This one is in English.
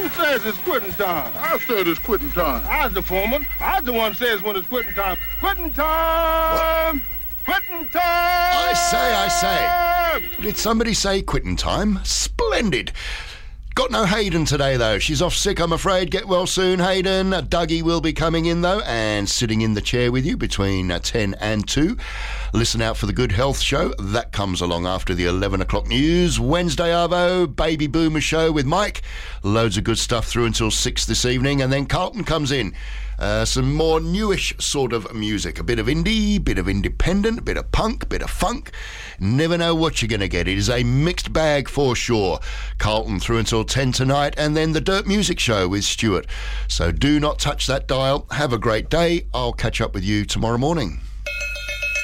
says it's quitting time? I said it's quitting time. I's the foreman. I's the one says when it's quitting time. Quitting time! What? Quitting time! I say. Did somebody say quitting time? Splendid. Got no Hayden today, though. She's off sick, I'm afraid. Get well soon, Hayden. Dougie will be coming in, though, and sitting in the chair with you between 10 and 2. Listen out for the Good Health Show. That comes along after the 11 o'clock news. Wednesday, Arvo, Baby Boomer Show with Mike. Loads of good stuff through until 6 this evening. And then Carlton comes in. Some more newish sort of music. A bit of indie, bit of independent, bit of punk, bit of funk. Never know what you're going to get. It is a mixed bag for sure. Carlton through until 10 tonight, and then the Dirt Music Show with Stuart. So do not touch that dial. Have a great day. I'll catch up with you tomorrow morning.